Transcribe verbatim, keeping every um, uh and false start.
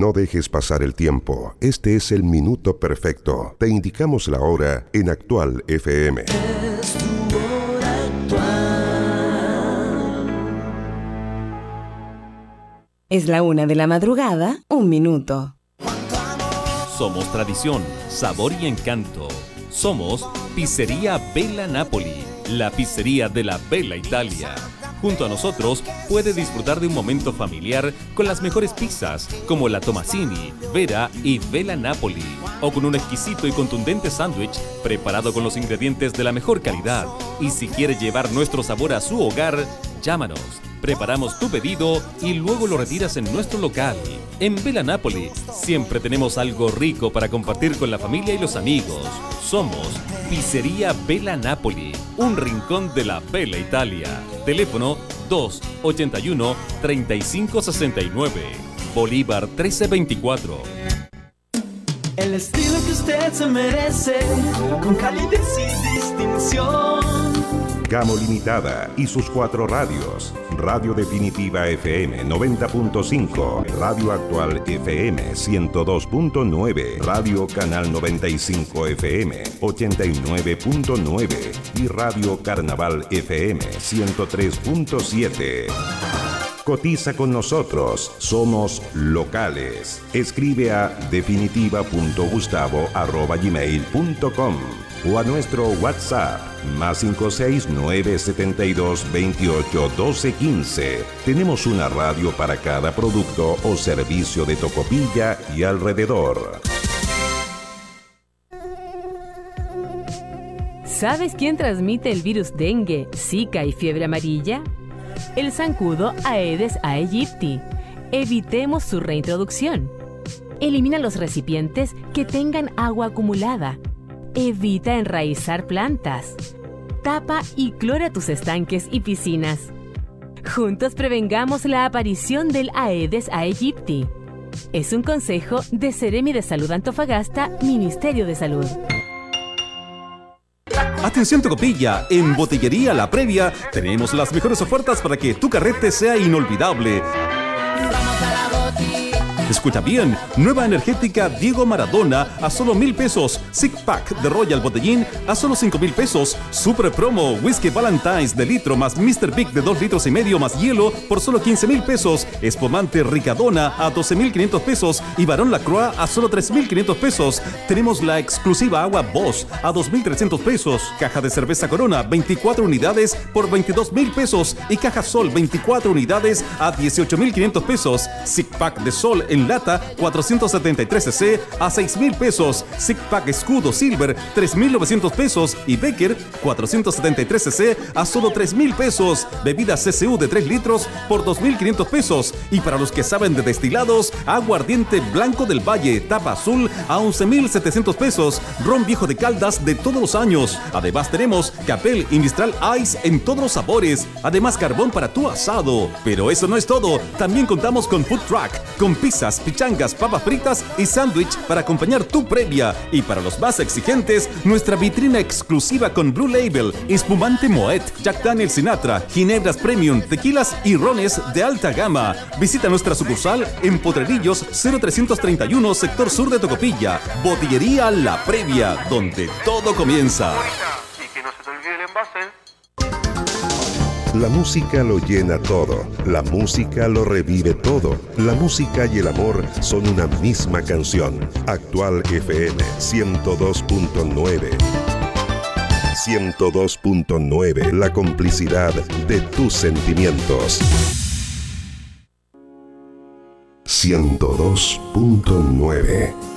No dejes pasar el tiempo. Este es el minuto perfecto. Te indicamos la hora en Actual F M. Es tu hora actual. Es la una de la madrugada, un minuto. Somos tradición, sabor y encanto. Somos Pizzería Bella Napoli, la pizzería de la Bella Italia. Junto a nosotros puede disfrutar de un momento familiar con las mejores pizzas como la Tomasini, Vera y Bella Napoli, o con un exquisito y contundente sándwich preparado con los ingredientes de la mejor calidad. Y si quiere llevar nuestro sabor a su hogar, llámanos. Preparamos tu pedido y luego lo retiras en nuestro local. En Bella Napoli siempre tenemos algo rico para compartir con la familia y los amigos. Somos Pizzería Bella Napoli, un rincón de la Bella Italia. Teléfono dos ochenta y uno, treinta y cinco sesenta y nueve. Bolívar trece veinticuatro. El estilo que usted se merece, con calidez y distinción. Gamo Limitada y sus cuatro radios. Radio Definitiva F M noventa punto cinco, Radio Actual F M ciento dos punto nueve, Radio Canal noventa y cinco F M ochenta y nueve punto nueve y Radio Carnaval F M ciento tres punto siete. Cotiza con nosotros, somos locales. Escribe a definitiva punto gustavo arroba gmail punto com o a nuestro WhatsApp más cinco seis nueve siete dos veintiocho doce quince. Tenemos una radio para cada producto o servicio de Tocopilla y alrededor. ¿Sabes quién transmite el virus dengue, zika y fiebre amarilla? El zancudo Aedes aegypti. Evitemos su reintroducción. Elimina los recipientes que tengan agua acumulada. Evita enraizar plantas. Tapa y clora tus estanques y piscinas. Juntos prevengamos la aparición del Aedes aegypti. Es un consejo de Seremi de Salud Antofagasta, Ministerio de Salud. Atención Tocopilla, en Botillería La Previa tenemos las mejores ofertas para que tu carrete sea inolvidable. Escucha bien, nueva energética Diego Maradona a solo mil pesos, Six Pack de Royal Botellín a solo cinco mil pesos, Super Promo Whisky Valentine's de litro más mister Big de dos litros y medio más hielo por solo quince mil pesos, Espumante Ricadona a doce mil quinientos pesos y Barón Lacroix a solo tres mil quinientos pesos. Tenemos la exclusiva agua Boss a dos mil trescientos pesos, caja de cerveza Corona veinticuatro unidades por veintidós mil pesos y caja Sol veinticuatro unidades a dieciocho mil quinientos pesos, Six Pack de Sol en lata cuatrocientos setenta y tres cc a seis mil pesos, Six Pack Escudo Silver tres mil novecientos pesos y Becker cuatrocientos setenta y tres cc a solo tres mil pesos, bebida C C U de tres litros por dos mil quinientos pesos y para los que saben de destilados, aguardiente Blanco del Valle tapa azul a once mil setecientos pesos, ron viejo de Caldas de todos los años. Además tenemos Capel y Mistral Ice en todos los sabores, además carbón para tu asado. Pero eso no es todo, también contamos con Food Truck, con pizzas, pichangas, papas fritas y sándwich para acompañar tu previa. Y para los más exigentes, nuestra vitrina exclusiva con Blue Label, espumante Moet, Jack Daniel Sinatra, ginebras premium, tequilas y rones de alta gama. Visita nuestra sucursal en Potrerillos cero trescientos treinta y uno, sector sur de Tocopilla. Botillería La Previa, donde todo comienza. Y que no se te olvide el envase. La música lo llena todo, la música lo revive todo, la música y el amor son una misma canción. Actual F M ciento dos punto nueve. ciento dos punto nueve, la complicidad de tus sentimientos. ciento dos punto nueve.